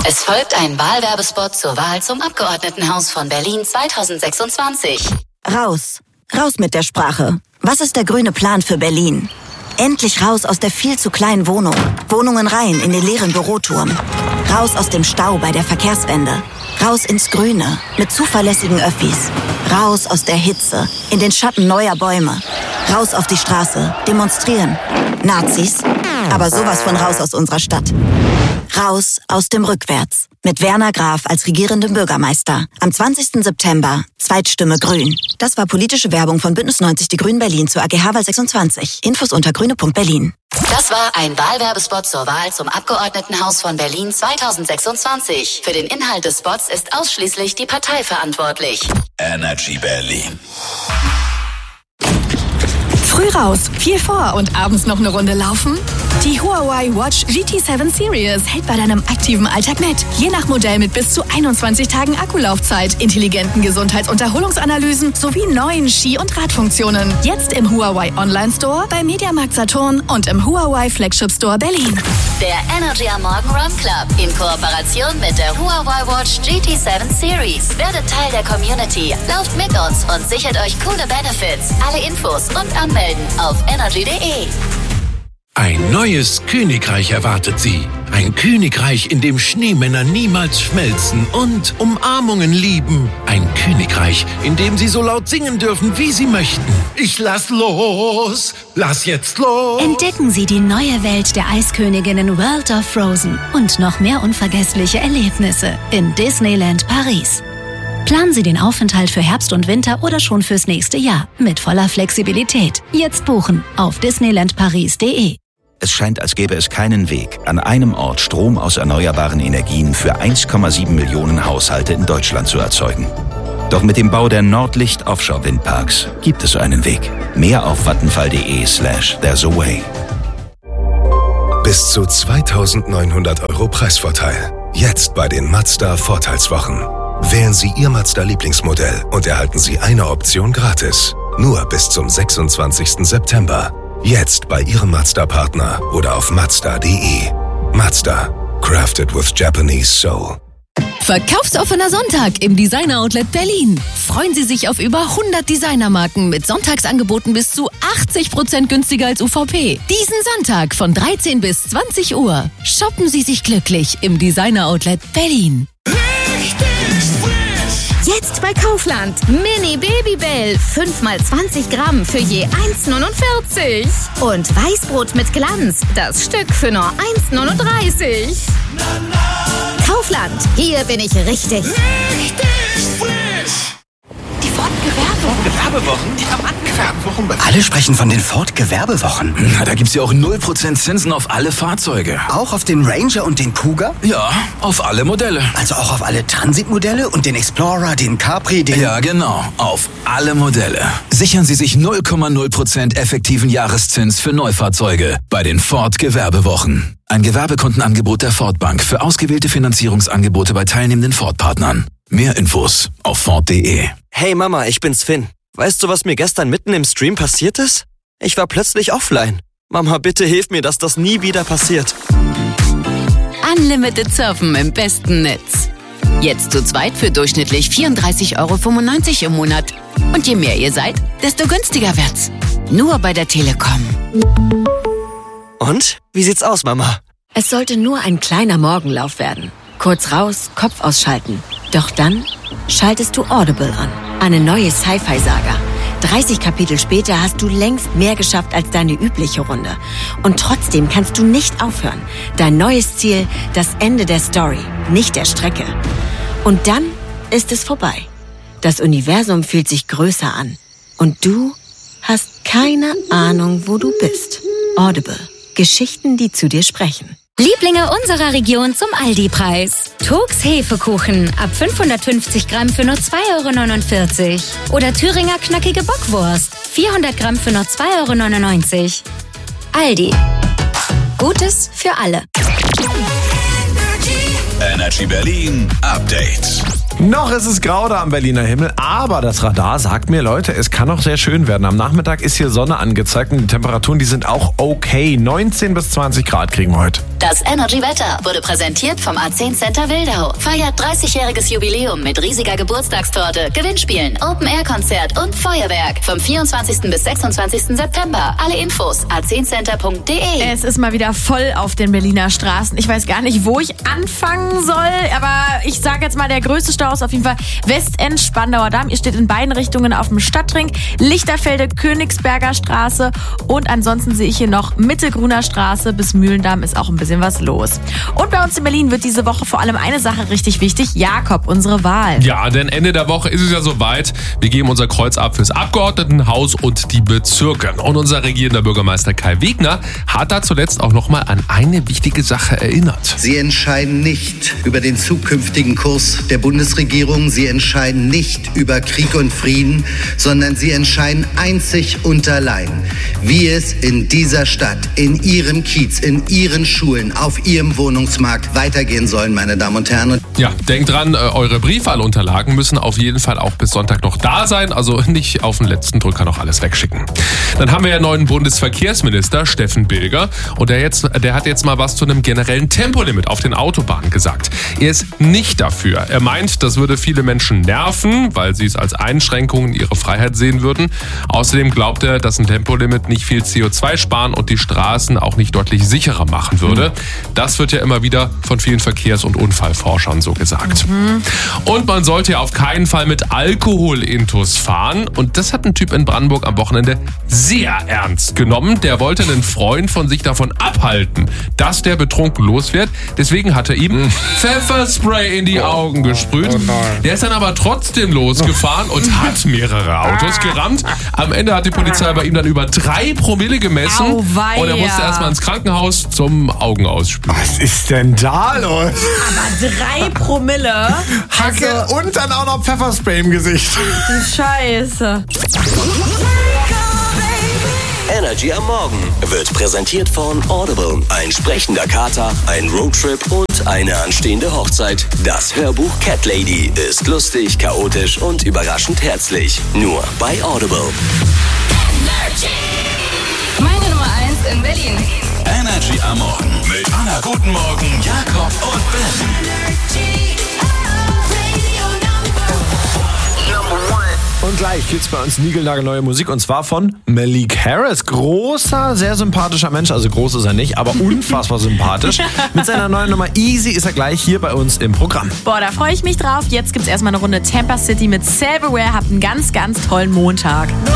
Es folgt ein Wahlwerbespot zur Wahl zum Abgeordnetenhaus von Berlin 2026. Raus. Raus mit der Sprache. Was ist der grüne Plan für Berlin? Endlich raus aus der viel zu kleinen Wohnung. Wohnungen rein in den leeren Büroturm. Raus aus dem Stau bei der Verkehrswende. Raus ins Grüne mit zuverlässigen Öffis. Raus aus der Hitze in den Schatten neuer Bäume. Raus auf die Straße. Demonstrieren. Nazis. Aber sowas von raus aus unserer Stadt. Raus aus dem Rückwärts. Mit Werner Graf als regierendem Bürgermeister. Am 20. September. Zweitstimme Grün. Das war politische Werbung von Bündnis 90 Die Grünen Berlin zur AGH-Wahl 26. Infos unter grüne.berlin. Das war ein Wahlwerbespot zur Wahl zum Abgeordnetenhaus von Berlin 2026. Für den Inhalt des Spots ist ausschließlich die Partei verantwortlich. Energy Berlin. Früh raus, viel vor und abends noch eine Runde laufen? Die Huawei Watch GT7 Series hält bei deinem aktiven Alltag mit. Je nach Modell mit bis zu 21 Tagen Akkulaufzeit, intelligenten Gesundheits- und Erholungsanalysen sowie neuen Ski- und Radfunktionen. Jetzt im Huawei Online Store, bei Mediamarkt Saturn und im Huawei Flagship Store Berlin. Der Energy am Morgen Run Club in Kooperation mit der Huawei Watch GT7 Series. Werdet Teil der Community, lauft mit uns und sichert euch coole Benefits. Alle Infos und anmelden auf energy.de. Ein neues Königreich erwartet Sie. Ein Königreich, in dem Schneemänner niemals schmelzen und Umarmungen lieben. Ein Königreich, in dem Sie so laut singen dürfen, wie Sie möchten. Ich lass los, lass jetzt los. Entdecken Sie die neue Welt der Eisköniginnen World of Frozen und noch mehr unvergessliche Erlebnisse in Disneyland Paris. Planen Sie den Aufenthalt für Herbst und Winter oder schon fürs nächste Jahr mit voller Flexibilität. Jetzt buchen auf disneylandparis.de. Es scheint, als gäbe es keinen Weg, an einem Ort Strom aus erneuerbaren Energien für 1,7 Millionen Haushalte in Deutschland zu erzeugen. Doch mit dem Bau der Nordlicht Offshore Windparks gibt es einen Weg. Mehr auf vattenfall.de/there's a way. Bis zu 2.900 € Preisvorteil. Jetzt bei den Mazda Vorteilswochen. Wählen Sie Ihr Mazda-Lieblingsmodell und erhalten Sie eine Option gratis. Nur bis zum 26. September. Jetzt bei Ihrem Mazda-Partner oder auf Mazda.de. Mazda. Crafted with Japanese soul. Verkaufsoffener Sonntag im Designer Outlet Berlin. Freuen Sie sich auf über 100 Designermarken mit Sonntagsangeboten bis zu 80% günstiger als UVP. Diesen Sonntag von 13 bis 20 Uhr. Shoppen Sie sich glücklich im Designer Outlet Berlin. Jetzt bei Kaufland. Mini Babybell. 5x20 Gramm für je 1,49. Und Weißbrot mit Glanz. Das Stück für nur 1,39. Kaufland. Hier bin ich richtig. Die Ford-Gewerbewochen? Die haben angefangen. Alle sprechen von den Ford-Gewerbewochen. Na, da gibt's ja auch 0% Zinsen auf alle Fahrzeuge. Auch auf den Ranger und den Cougar? Ja, auf alle Modelle. Also auch auf alle Transit-Modelle und den Explorer, den Capri, den... Ja, genau. Auf alle Modelle. Sichern Sie sich 0,0% effektiven Jahreszins für Neufahrzeuge bei den Ford-Gewerbewochen. Ein Gewerbekundenangebot der Ford Bank für ausgewählte Finanzierungsangebote bei teilnehmenden Ford-Partnern. Mehr Infos auf Ford.de. Hey Mama, ich bin's Finn. Weißt du, was mir gestern mitten im Stream passiert ist? Ich war plötzlich offline. Mama, bitte hilf mir, dass das nie wieder passiert. Unlimited Surfen im besten Netz. Jetzt zu zweit für durchschnittlich 34,95 € im Monat. Und je mehr ihr seid, desto günstiger wird's. Nur bei der Telekom. Und? Wie sieht's aus, Mama? Es sollte nur ein kleiner Morgenlauf werden. Kurz raus, Kopf ausschalten. Doch dann schaltest du Audible an. Eine neue Sci-Fi-Saga. 30 Kapitel später hast du längst mehr geschafft als deine übliche Runde. Und trotzdem kannst du nicht aufhören. Dein neues Ziel, das Ende der Story, nicht der Strecke. Und dann ist es vorbei. Das Universum fühlt sich größer an. Und du hast keine Ahnung, wo du bist. Audible. Geschichten, die zu dir sprechen. Lieblinge unserer Region zum Aldi-Preis. Turks Hefekuchen ab 550 Gramm für nur 2,49 €. Oder Thüringer knackige Bockwurst. 400 Gramm für nur 2,99 €. Aldi. Gutes für alle. Energy Berlin Update. Noch ist es grau da am Berliner Himmel, aber das Radar sagt mir, Leute, es kann auch sehr schön werden. Am Nachmittag ist hier Sonne angezeigt und die Temperaturen, die sind auch okay. 19 bis 20 Grad kriegen wir heute. Das Energy-Wetter wurde präsentiert vom A10 Center Wildau. Feiert 30-jähriges Jubiläum mit riesiger Geburtstagstorte, Gewinnspielen, Open-Air-Konzert und Feuerwerk. Vom 24. bis 26. September. Alle Infos a10center.de. Es ist mal wieder voll auf den Berliner Straßen. Ich weiß gar nicht, wo ich anfangen soll, aber ich sage jetzt mal, der größte Stau ist auf jeden Fall Westend, Spandauer Damm. Ihr steht in beiden Richtungen auf dem Stadtring. Lichterfelde, Königsberger Straße und ansonsten sehe ich hier noch Mitte Gruner Straße bis Mühlendamm ist auch ein bisschen was los. Und bei uns in Berlin wird diese Woche vor allem eine Sache richtig wichtig. Jakob, unsere Wahl. Ja, denn Ende der Woche ist es ja soweit. Wir geben unser Kreuz ab fürs Abgeordnetenhaus und die Bezirke. Und unser regierender Bürgermeister Kai Wegner hat da zuletzt auch nochmal an eine wichtige Sache erinnert. Sie entscheiden nicht über den zukünftigen Kurs der Bundesregierung. Sie entscheiden nicht über Krieg und Frieden, sondern sie entscheiden einzig und allein, wie es in dieser Stadt, in ihrem Kiez, in ihren Schulen, auf ihrem Wohnungsmarkt weitergehen soll, meine Damen und Herren. Ja, denkt dran, eure Briefwahlunterlagen müssen auf jeden Fall auch bis Sonntag noch da sein, also nicht auf den letzten Drücker noch alles wegschicken. Dann haben wir ja neuen Bundesverkehrsminister Steffen Bilger und der hat jetzt mal was zu einem generellen Tempolimit auf den Autobahnen gesagt. Er ist nicht dafür. Er meint, das würde viele Menschen nerven, weil sie es als Einschränkung in ihre Freiheit sehen würden. Außerdem glaubt er, dass ein Tempolimit nicht viel CO2 sparen und die Straßen auch nicht deutlich sicherer machen würde. Das wird ja immer wieder von vielen Verkehrs- und Unfallforschern so gesagt. Und man sollte ja auf keinen Fall mit Alkoholintus fahren. Und das hat ein Typ in Brandenburg am Wochenende sehr ernst genommen. Der wollte einen Freund von sich davon abhalten, dass der betrunken los wird. Deswegen hat er ihm Pfefferspray in die Augen gesprüht. Der ist dann aber trotzdem losgefahren und hat mehrere Autos gerammt. Am Ende hat die Polizei bei ihm dann über 3 Promille gemessen. Und er musste erstmal ins Krankenhaus zum Augenausspülen. Was ist denn da los? Aber 3 Promille? Hacke und dann auch noch Pfefferspray im Gesicht. Scheiße. Energy am Morgen wird präsentiert von Audible. Ein sprechender Kater, ein Roadtrip und eine anstehende Hochzeit. Das Hörbuch Cat Lady ist lustig, chaotisch und überraschend herzlich. Nur bei Audible. Meine Nummer 1 in Berlin. Energy am Morgen mit Anna Guten Morgen, Jakob und Ben. Und gleich gibt's bei uns niegelnagelneue Musik und zwar von Malik Harris. Großer, sehr sympathischer Mensch, also groß ist er nicht, aber unfassbar sympathisch. Mit seiner neuen Nummer Easy ist er gleich hier bei uns im Programm. Boah, da freue ich mich drauf. Jetzt gibt's erstmal eine Runde Tampa City mit Silverware. Habt einen ganz, ganz tollen Montag.